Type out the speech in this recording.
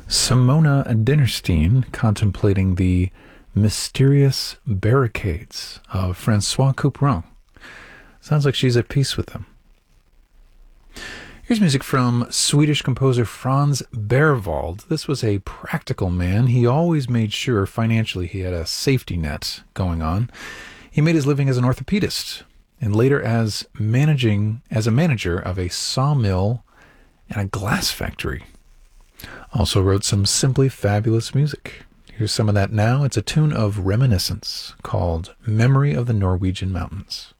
Simona Dinnerstein contemplating the mysterious barricades of Francois Couperin. Sounds like she's at peace with them. Here's music from Swedish composer Franz Berwald. This was a practical man. He always made sure financially he had a safety net going on. He made his living as an orthopedist and later as a manager of a sawmill and a glass factory. Also wrote some simply fabulous music. Here's some of that now. It's a tune of reminiscence called Memory of the Norwegian Mountains.